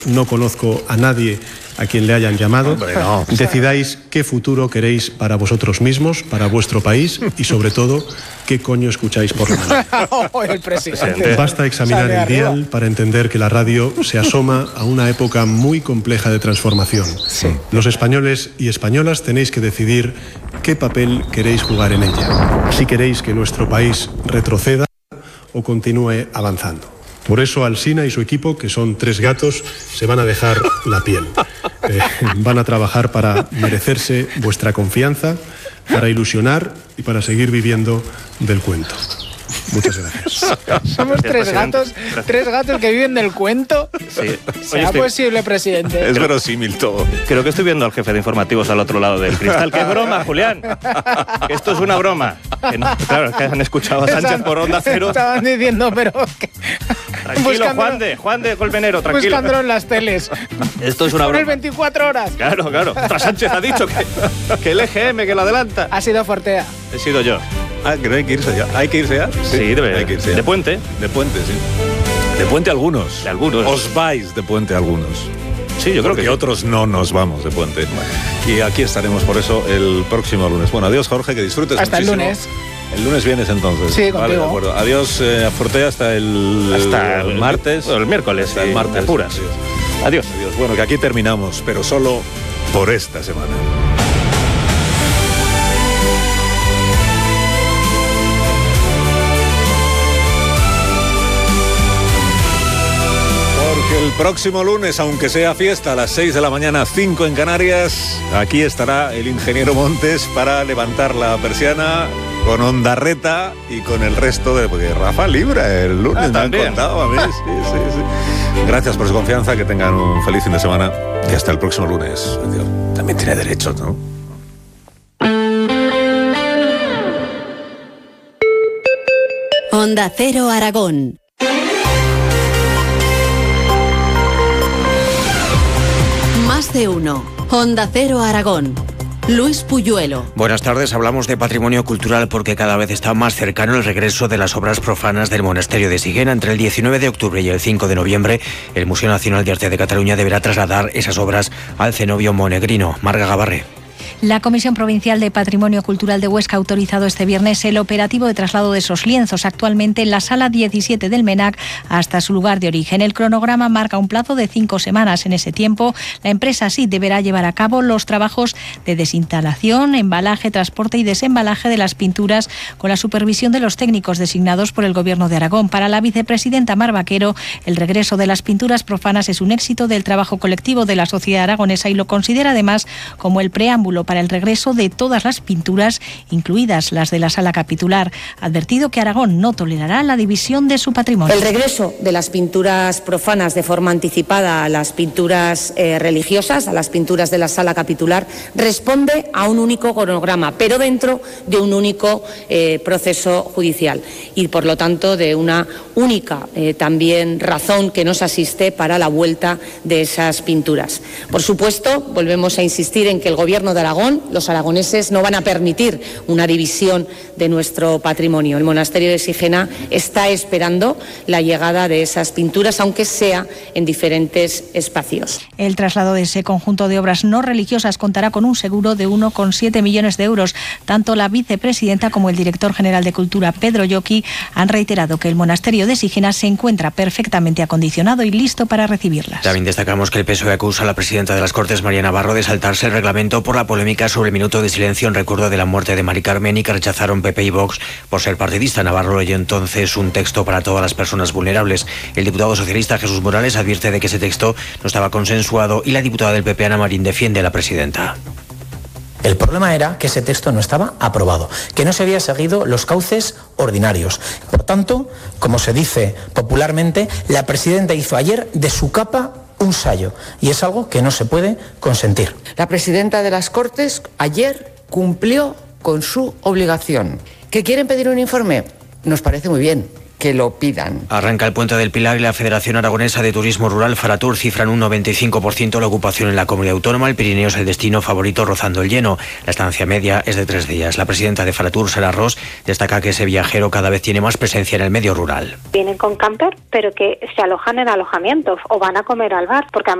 No conozco a nadie a quien le hayan llamado. Hombre, no. Decidáis qué futuro queréis para vosotros mismos, para vuestro país y, sobre todo, qué coño escucháis por la mañana. El presidente. Basta examinar el dial para entender que la radio se asoma a una época muy compleja de transformación. Sí. Los españoles y españolas tenéis que decidir qué papel queréis jugar en ella. Si queréis que nuestro país retroceda o continúe avanzando. Por eso Alsina y su equipo, que son 3 gatos, se van a dejar la piel. Van a trabajar para merecerse vuestra confianza, para ilusionar y para seguir viviendo del cuento. Muchas gracias. Somos 3 gatos que viven del cuento. Sí. ¿Será posible, presidente? Es verosímil todo. Creo que estoy viendo al jefe de informativos al otro lado del cristal. ¡Qué broma, Julián! Que esto es una broma. Que no, claro, que han escuchado a Sánchez por Onda Cero. Estaban diciendo, pero... Tranquilo, Juan de Colmenero, tranquilo. Buscándolo en las teles. Esto es una Por el broma. 24 horas. Claro. Tras Sánchez ha dicho que el EGM, que lo adelanta. Ha sido Fortea. He sido yo. Ah, que no hay que irse ya. ¿Hay que irse ya? Sí, debe. Hay que irse ya. De puente. De puente, sí. De puente algunos. De algunos. Os vais de puente algunos. Sí, yo creo Porque que otros no nos vamos de puente. Y aquí estaremos por eso el próximo lunes. Bueno, adiós, Jorge, que disfrutes Hasta muchísimo. el lunes. El lunes vienes entonces. Sí, vale, contigo. de acuerdo. Adiós, Fortea, hasta el martes. El miércoles. Hasta el martes. Apuras. Adiós. Adiós. Bueno, que aquí terminamos, pero solo por esta semana. Porque el próximo lunes, aunque sea fiesta, a las 6 de la mañana, 5 en Canarias, aquí estará el ingeniero Montes para levantar la persiana con Ondarreta y con el resto de... Porque Rafa Libra el lunes me han contado a mí. Sí. Gracias por su confianza, que tengan un feliz fin de semana y hasta el próximo lunes. También tiene derechos, ¿no? Onda Cero Aragón. Más de uno. Onda Cero Aragón. Luis Puyuelo. Buenas tardes, hablamos de patrimonio cultural porque cada vez está más cercano el regreso de las obras profanas del monasterio de Sigena. Entre el 19 de octubre y el 5 de noviembre, el Museo Nacional de Arte de Cataluña deberá trasladar esas obras al cenobio monegrino. Marga Gabarre. La Comisión Provincial de Patrimonio Cultural de Huesca ha autorizado este viernes el operativo de traslado de esos lienzos, actualmente en la Sala 17 del MENAC, hasta su lugar de origen. El cronograma marca un plazo de 5 semanas. En ese tiempo, la empresa sí deberá llevar a cabo los trabajos de desinstalación, embalaje, transporte y desembalaje de las pinturas, con la supervisión de los técnicos designados por el Gobierno de Aragón. Para la vicepresidenta Mar Vaquero, el regreso de las pinturas profanas es un éxito del trabajo colectivo de la sociedad aragonesa y lo considera además como el preámbulo para el regreso de todas las pinturas, incluidas las de la Sala Capitular. Ha advertido que Aragón no tolerará la división de su patrimonio. El regreso de las pinturas profanas de forma anticipada a las pinturas religiosas, a las pinturas de la Sala Capitular, responde a un único cronograma, pero dentro de un único proceso judicial y, por lo tanto, de una única también razón que nos asiste para la vuelta de esas pinturas. Por supuesto, volvemos a insistir en que el Gobierno de Aragón, los aragoneses, no van a permitir una división de nuestro patrimonio. El monasterio de Sigena está esperando la llegada de esas pinturas, aunque sea en diferentes espacios. El traslado de ese conjunto de obras no religiosas contará con un seguro de 1,7 millones de euros. Tanto la vicepresidenta como el director general de Cultura, Pedro Lloqui, han reiterado que el monasterio de Sigena se encuentra perfectamente acondicionado y listo para recibirlas. También destacamos que el PSOE acusa a la presidenta de las Cortes, María Navarro, de saltarse el reglamento por la polémica sobre el minuto de silencio en recuerdo de la muerte de Mari Carmen y que rechazaron PP y Vox por ser partidista. Navarro leyó entonces un texto para todas las personas vulnerables. El diputado socialista Jesús Morales advierte de que ese texto no estaba consensuado y la diputada del PP, Ana Marín, defiende a la presidenta. El problema era que ese texto no estaba aprobado, que no se había seguido los cauces ordinarios. Por tanto, como se dice popularmente, la presidenta hizo ayer de su capa un sayo, y es algo que no se puede consentir. La presidenta de las Cortes ayer cumplió con su obligación. ¿Que quieren pedir un informe? Nos parece muy bien, que lo pidan. Arranca el Puente del Pilar y la Federación Aragonesa de Turismo Rural, Faratur, cifran un 95% la ocupación en la comunidad autónoma. El Pirineo es el destino favorito, rozando el lleno. La estancia media es de 3 días. La presidenta de Faratur, Sara Ros, destaca que ese viajero cada vez tiene más presencia en el medio rural. Vienen con camper, pero que se alojan en alojamientos o van a comer al bar, porque